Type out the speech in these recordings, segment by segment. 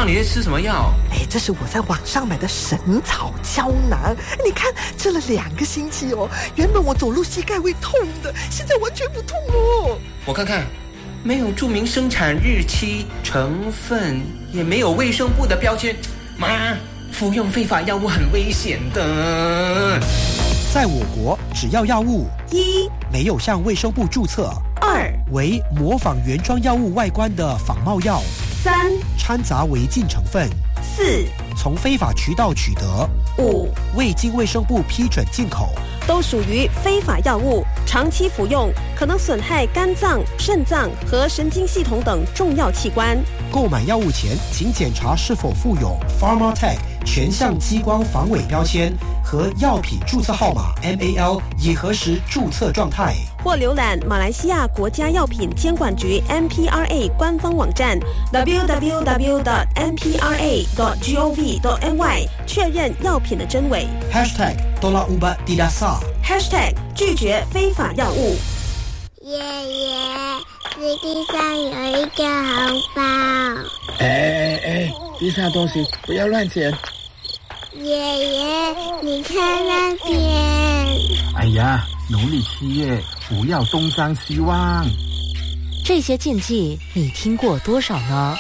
你在吃什么药？ 这是我在网上买的神草胶囊，你看吃了2个星期哦，原本我走路膝盖会痛的，现在完全不痛哦。 我看看，没有注明生产日期、成分，也没有卫生部的标签。妈，服用非法药物很危险的。 在我国，只要药物 1 没有向卫生部注册 ，2 为模仿原装药物外观的仿冒药 3 掺杂违禁成分 4 从非法渠道取得 5 未经卫生部批准进口， 都属于非法药物，长期服用可能损害肝脏、肾脏和神经系统等重要器官。 购买药物前，请检查是否附有 Pharmatech 全向激光防伪标签和药品注册号码 MAL， 以核实注册状态。 或浏览马来西亚国家药品监管局 MPRA 官方网站 www.mpra.gov.my 确认药品的真伪。 #Tolak ubat tidak sah # 拒绝非法药物。 爷爷，这地上有一个红包。 地上东西不要乱捡。 爷爷，你看那边。 哎呀，农历7月不要东张西望。 这些禁忌你听过多少呢？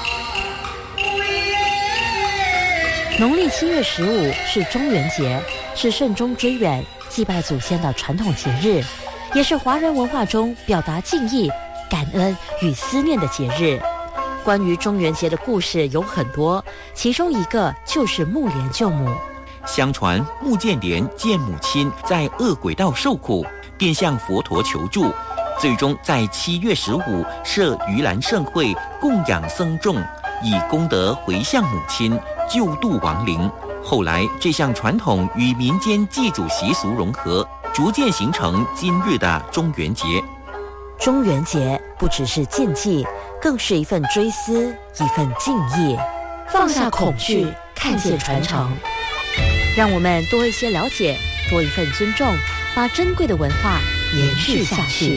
农历7月15是中元节，是慎终追远、祭拜祖先的传统节日，也是华人文化中表达敬意、感恩与思念的节日。关于中元节的故事有很多，其中一个就是木莲救母。 相传穆建莲见母亲在恶鬼道受苦，便向佛陀求助，最终在7月15设盂兰盛会，供养僧众，以功德回向母亲，救度亡灵。后来这项传统与民间祭祖习俗融合，逐渐形成今日的中元节。 中元节不只是禁忌，更是一份追思，一份敬意。放下恐惧，看见传承，让我们多一些了解，多一份尊重，把珍贵的文化延续下去。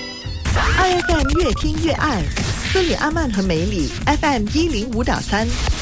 2FM 越听越爱，孙女阿曼和梅里 FM 105.3。